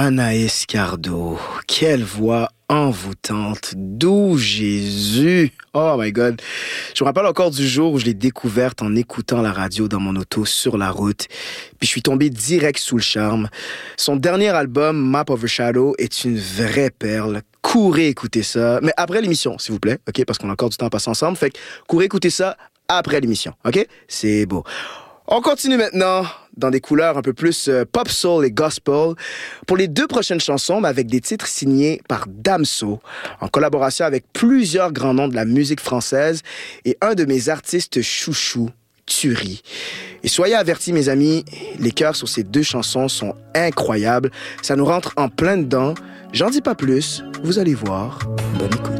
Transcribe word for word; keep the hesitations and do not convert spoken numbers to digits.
Anaïs Cardo, quelle voix envoûtante, doux Jésus. Oh my God. Je me rappelle encore du jour où je l'ai découverte en écoutant la radio dans mon auto sur la route. Puis je suis tombé direct sous le charme. Son dernier album, Map Overshadow, est une vraie perle. Courez écouter ça. Mais après l'émission, s'il vous plaît, OK? Parce qu'on a encore du temps à passer ensemble. Fait que courez écouter ça après l'émission, OK? C'est beau. On continue maintenant dans des couleurs un peu plus euh, pop soul et gospel pour les deux prochaines chansons, mais avec des titres signés par Damso, en collaboration avec plusieurs grands noms de la musique française et un de mes artistes chouchous, Turi. Et soyez avertis, mes amis, les chœurs sur ces deux chansons sont incroyables. Ça nous rentre en plein dedans. J'en dis pas plus, vous allez voir. Bonne écoute.